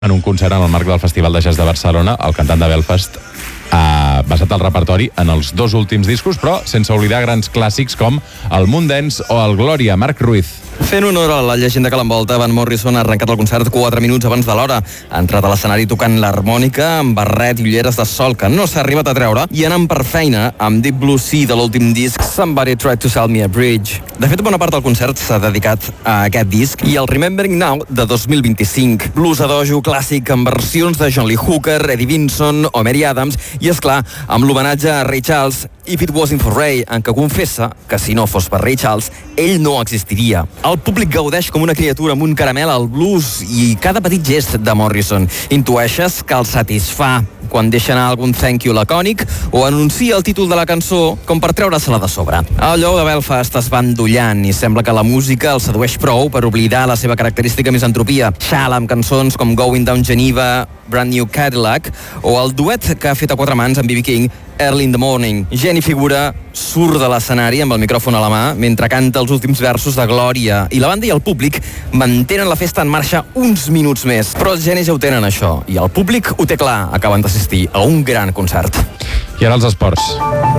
en un concert en el marc del Festival de Jazz de Barcelona, el cantant de Belfast ha basat el repertori en els dos últims discos, però sense oblidar grans clàssics com el Moondance o el Glòria. Marc Ruiz. Fent honor a la llegenda que l'envolta, Van Morrison ha arrencat el concert 4 minuts abans de l'hora. Ha entrat a l'escenari tocant l'harmònica amb barret i ulleres de sol que no s'ha arribat a treure i anant per feina amb Deep Blue Sea de l'últim disc Somebody Tried to Sell Me a Bridge. De fet, bona part del concert s'ha dedicat a aquest disc i al Remembering Now de 2025. Blues a dojo clàssic amb versions de John Lee Hooker, Eddie Vinson o Mary Adams i, esclar, amb l'homenatge a Ray Charles, If It Wasn't for Ray, en què confessa que si no fos per Ray Charles, ell no existiria. El públic gaudeix com una criatura amb un caramel al blues i cada petit gest de Morrison intueixes que el satisfà quan deixa anar algun thank you lacònic o anuncia el títol de la cançó com per treure-se-la de sobre. El lleó de Belfast es va endollant i sembla que la música el sedueix prou per oblidar la seva característica misantropia. Xala amb cançons com Going Down Geneva, Brand New Cadillac o el duet que ha fet a 4 mans amb B.B. King, Early in the Morning. Gent i figura surt de l'escenari amb el micròfon a la mà mentre canta els últims versos de Glòria i la banda i el públic mantenen la festa en marxa uns minuts més. Però els genis ja ho tenen, això, i el públic ho té clar. Acaben d'assistir a un gran concert. I ara els esports.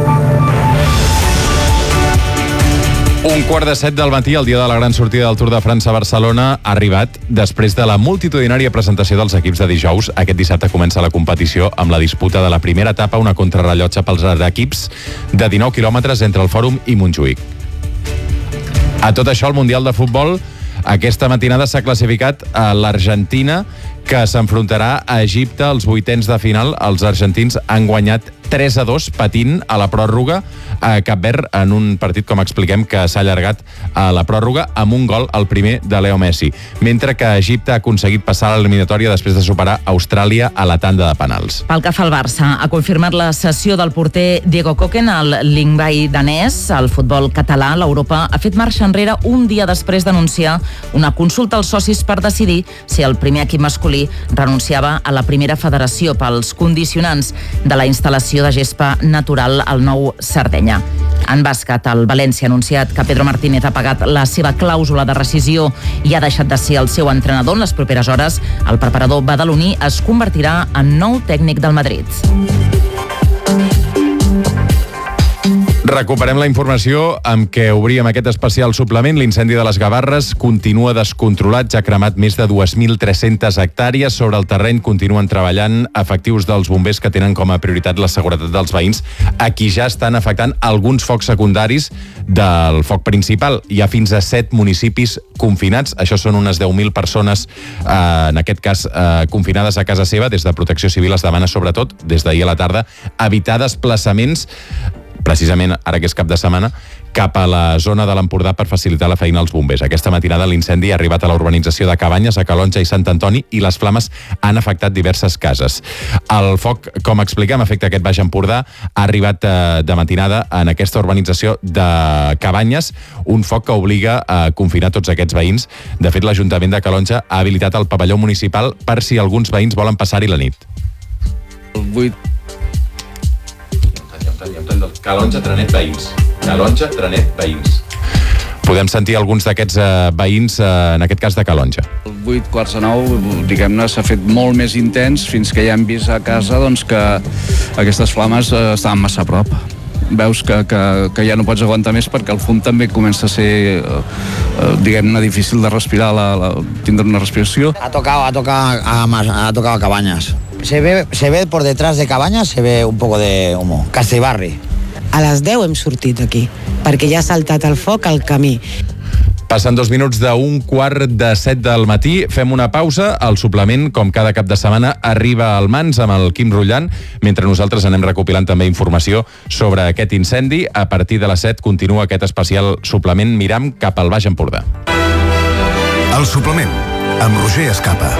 6:15 del matí, el dia de la gran sortida del Tour de França a Barcelona, ha arribat després de la multitudinària presentació dels equips de dijous. Aquest dissabte comença la competició amb la disputa de la primera etapa, una contrarrellotge pels equips de 19 quilòmetres entre el Fòrum i Montjuïc. A tot això, el Mundial de Futbol, aquesta matinada s'ha classificat a l'Argentina, que s'enfrontarà a Egipte als vuitens de final. Els argentins han guanyat 3-2 patint a la pròrroga a Cap Verd en un partit, com expliquem, que s'ha allargat a la pròrroga amb un gol, el primer de Leo Messi, mentre que Egipte ha aconseguit passar a l'eliminatòria després de superar Austràlia a la tanda de penals. Pel que fa al Barça, ha confirmat la cessió del porter Diego Koken al Lingbai danès. Al futbol català, l'Europa ha fet marxa enrere un dia després d'anunciar una consulta als socis per decidir si el primer equip masculí renunciava a la primera federació pels condicionants de la instal·lació de gespa natural al nou Sardenya. En bàsquet, el València ha anunciat que Pedro Martínez ha pagat la seva clàusula de rescisió i ha deixat de ser el seu entrenador. En les properes hores, el preparador badaloní es convertirà en nou tècnic del Madrid. Recuperem la informació amb què obríem aquest especial suplement. L'incendi de les Gavarres continua descontrolat, ja ha cremat més de 2.300 hectàrees. Sobre el terreny continuen treballant efectius dels bombers que tenen com a prioritat la seguretat dels veïns, a qui ja estan afectant alguns focs secundaris del foc principal. Hi ha fins a 7 municipis confinats. Això són unes 10.000 persones, en aquest cas, confinades a casa seva. Des de Protecció Civil es demana, sobretot, des d'ahir a la tarda, evitar desplaçaments, precisament ara que és cap de setmana, cap a la zona de l'Empordà per facilitar la feina als bombers. Aquesta matinada l'incendi ha arribat a la urbanització de Cabanyes, a Calonja i Sant Antoni, i les flames han afectat diverses cases. El foc, com expliquem, afecta aquest Baix Empordà, ha arribat de matinada en aquesta urbanització de Cabanyes, un foc que obliga a confinar tots aquests veïns. De fet, l'Ajuntament de Calonja ha habilitat el pavelló municipal per si alguns veïns volen passar-hi la nit. Calonja, Trenet, veïns. Calonja, Trenet, veïns. Podem sentir alguns d'aquests veïns, en aquest cas de Calonja. El 8:45, diguem-ne, s'ha fet molt més intens fins que ja hem vist a casa doncs, que aquestes flames estaven massa a prop. Veus que ja no pots aguantar més perquè el fum també comença a ser, diguem-ne, difícil de respirar, tindre una respiració. Ha tocado a Cabañas. Se ve por detrás de Cabañas, se ve un poco de humo. Castellbarri. A les 10 hem sortit aquí, perquè ja ha saltat el foc al camí. Passen 2 minuts d'7:15 del matí. Fem una pausa. El suplement, com cada cap de setmana, arriba al Mans amb el Quim Rullant, mentre nosaltres anem recopilant també informació sobre aquest incendi. A partir de les 7 continua aquest especial suplement. Miram cap al Baix Empordà. El suplement, amb Roger Escapa.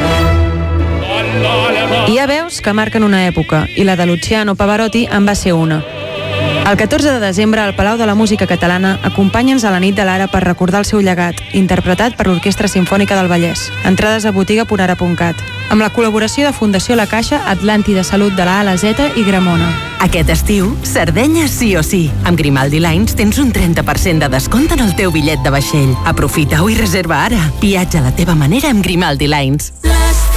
Hi ha veus que marquen una època, i la de Luciano Pavarotti en va ser una. El 14 de desembre, al Palau de la Música Catalana, acompanya'ns a la nit de l'Ara per recordar el seu llegat, interpretat per l'Orquestra Simfònica del Vallès. Entrades a botiga.ara.cat. Amb la col·laboració de Fundació La Caixa, Atlàntida Salut de la A a la Z i Gramona. Aquest estiu, Sardenya sí o sí. Amb Grimaldi Lines tens un 30% de descompte en el teu bitllet de vaixell. Aprofita-ho i reserva ara. Viatja a la teva manera amb Grimaldi Lines.